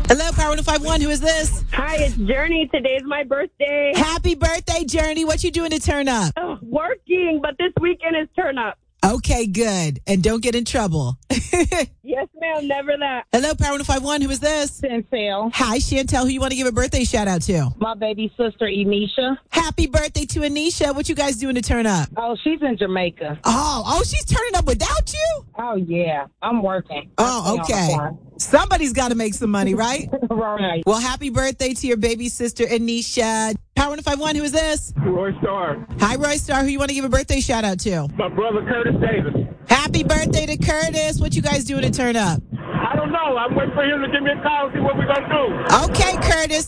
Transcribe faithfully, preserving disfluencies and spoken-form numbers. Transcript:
Hello, Power one oh five one. Who is this? Hi, it's Journey. Today's my birthday. Happy birthday, Journey. What you doing to turn up? Oh, working, but this weekend is turn up. Okay, good. And don't get in trouble. Yes, ma'am. Never that. Hello, Power one oh five one. Who is this? Chantel. Hi, Chantel. Who you want to give a birthday shout out to? My baby sister, Enisha. Happy birthday to Anisha. What you guys doing to turn up? Oh, she's in Jamaica. Oh, oh, she's turning up without you? Oh, yeah. I'm working. Oh, okay. Somebody's got to make some money, right? Right. Well, happy birthday to your baby sister, Anisha. Power one oh five one, who is this? Roy Starr. Hi, Roy Star. Who you want to give a birthday shout out to? My brother Curtis Davis. Happy birthday to Curtis. What you guys doing to turn up? I don't know. I'm waiting for him to give me a call and see what we're going to do. Okay, Curtis.